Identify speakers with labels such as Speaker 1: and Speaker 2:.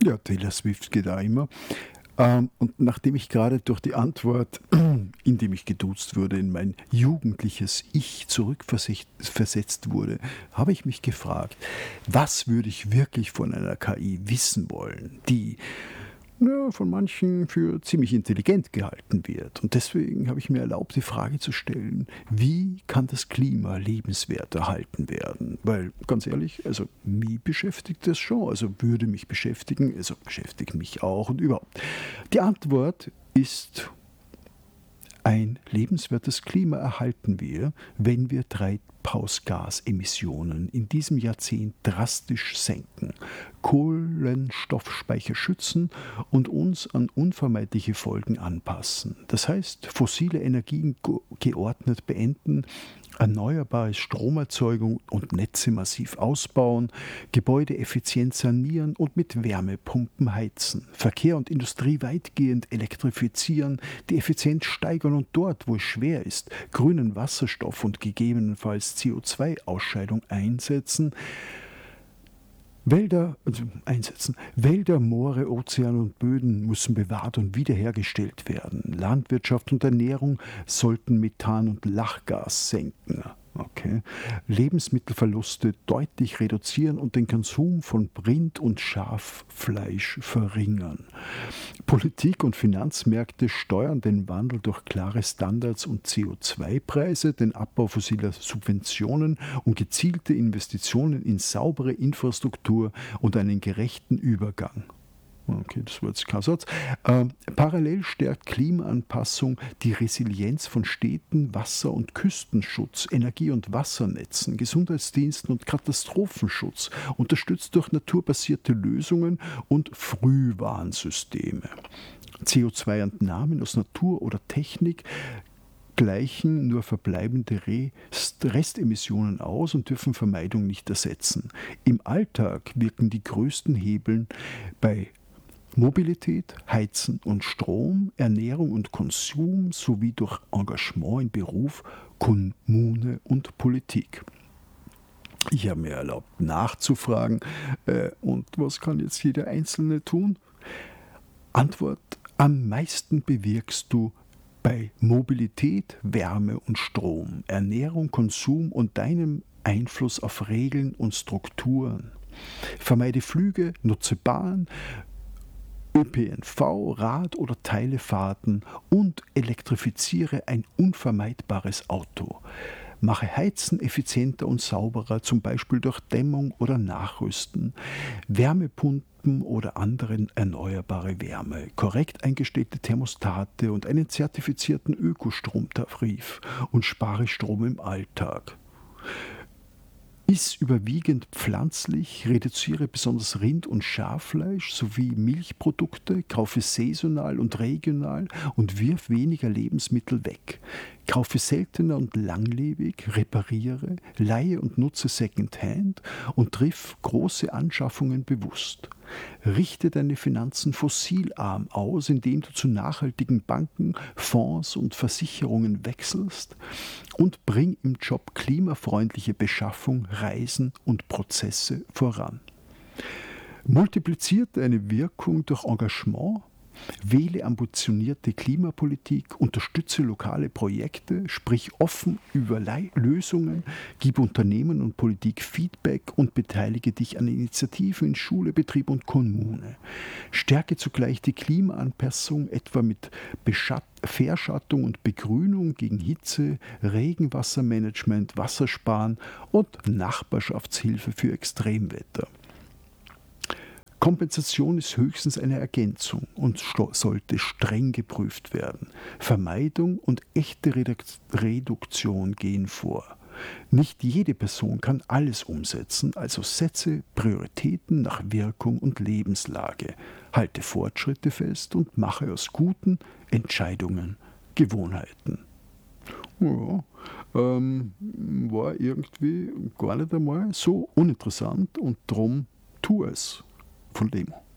Speaker 1: Ja, Taylor Swift geht auch immer. Und nachdem ich gerade durch die Antwort, indem ich geduzt wurde, in mein jugendliches Ich zurückversetzt wurde, habe ich mich gefragt, was würde ich wirklich von einer KI wissen wollen, die von manchen für ziemlich intelligent gehalten wird. Und deswegen habe ich mir erlaubt, die Frage zu stellen, wie kann das Klima lebenswert erhalten werden? Weil, ganz ehrlich, also mich beschäftigt das schon, also würde mich beschäftigen, also beschäftigt mich auch und überhaupt. Die Antwort ist: Ein lebenswertes Klima erhalten wir, wenn wir Treibhausgasemissionen in diesem Jahrzehnt drastisch senken, Kohlenstoffspeicher schützen und uns an unvermeidliche Folgen anpassen. Das heißt, fossile Energien geordnet beenden, erneuerbare Stromerzeugung und Netze massiv ausbauen, Gebäude effizient sanieren und mit Wärmepumpen heizen, Verkehr und Industrie weitgehend elektrifizieren, die Effizienz steigern und dort, wo es schwer ist, grünen Wasserstoff und gegebenenfalls CO2-Ausscheidung einsetzen. Wälder, Moore, Ozeane und Böden müssen bewahrt und wiederhergestellt werden. Landwirtschaft und Ernährung sollten Methan und Lachgas senken. Okay. Lebensmittelverluste deutlich reduzieren und den Konsum von Rind- und Schaffleisch verringern. Politik und Finanzmärkte steuern den Wandel durch klare Standards und CO2-Preise, den Abbau fossiler Subventionen und gezielte Investitionen in saubere Infrastruktur und einen gerechten Übergang. Okay, das war jetzt kein Satz. Parallel stärkt Klimaanpassung die Resilienz von Städten, Wasser- und Küstenschutz, Energie- und Wassernetzen, Gesundheitsdiensten und Katastrophenschutz, unterstützt durch naturbasierte Lösungen und Frühwarnsysteme. CO2-Entnahmen aus Natur oder Technik gleichen nur verbleibende Restemissionen aus und dürfen Vermeidung nicht ersetzen. Im Alltag wirken die größten Hebeln bei Mobilität, Heizen und Strom, Ernährung und Konsum sowie durch Engagement in Beruf, Kommune und Politik. Ich habe mir erlaubt, nachzufragen, und was kann jetzt jeder Einzelne tun? Antwort: Am meisten bewirkst du bei Mobilität, Wärme und Strom, Ernährung, Konsum und deinem Einfluss auf Regeln und Strukturen. Vermeide Flüge, nutze Bahn, ÖPNV, Rad- oder Teilefahrten und elektrifiziere ein unvermeidbares Auto. Mache Heizen effizienter und sauberer, zum Beispiel durch Dämmung oder Nachrüsten, Wärmepumpen oder anderen erneuerbare Wärme, korrekt eingestellte Thermostate und einen zertifizierten Ökostromtarif und spare Strom im Alltag. Iss überwiegend pflanzlich, reduziere besonders Rind- und Schaffleisch sowie Milchprodukte, kaufe saisonal und regional und wirf weniger Lebensmittel weg. Kaufe seltener und langlebig, repariere, leihe und nutze Secondhand und triff große Anschaffungen bewusst. Richte deine Finanzen fossilarm aus, indem du zu nachhaltigen Banken, Fonds und Versicherungen wechselst, und bring im Job klimafreundliche Beschaffung, Reisen und Prozesse voran. Multipliziert deine Wirkung durch Engagement. Wähle ambitionierte Klimapolitik, unterstütze lokale Projekte, sprich offen über Lösungen, gib Unternehmen und Politik Feedback und beteilige dich an Initiativen in Schule, Betrieb und Kommune. Stärke zugleich die Klimaanpassung, etwa mit Verschattung und Begrünung gegen Hitze, Regenwassermanagement, Wassersparen und Nachbarschaftshilfe für Extremwetter. Kompensation ist höchstens eine Ergänzung und sollte streng geprüft werden. Vermeidung und echte Reduktion gehen vor. Nicht jede Person kann alles umsetzen, also setze Prioritäten nach Wirkung und Lebenslage. Halte Fortschritte fest und mache aus guten Entscheidungen Gewohnheiten. Ja, war irgendwie gar nicht einmal so uninteressant und drum tu es. Von dem.